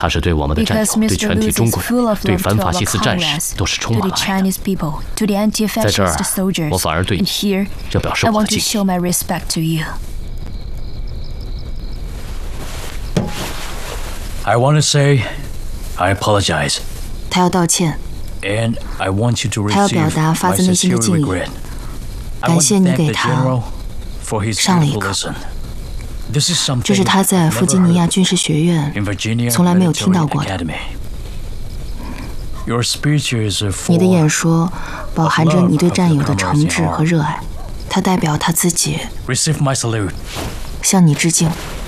他是对我们的战友，对全体中国人，对反法西斯战士都是充满了爱的。在这儿，我反而对你这表示我的敬意。 I want to say, I apologize. 他要道歉， And I want you to 他要表 receive 达发 my 自内心的 sincere 敬意。 regret. I 感 want 谢 to 你 thank 给 the 他 general for his 上了一 beautiful 课。 lesson. This is something 这是他在 I've 弗 never 吉尼亚 heard 军事学院 in Virginia 从来没有听到 Military 过的。 Academy. Your speech is 你的演 for 说饱含着你对战友的诚挚和热爱，它代表他自己 receive my salute. 向你致敬。